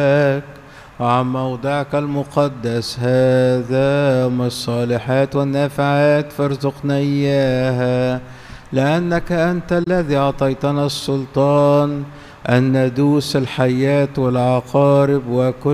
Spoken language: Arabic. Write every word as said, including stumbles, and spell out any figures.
وعن موضعك المقدس هذا من الصالحات والنافعات فارزقنا إياها، لأنك أنت الذي أعطيتنا السلطان أن ندوس الحيات والعقارب وكل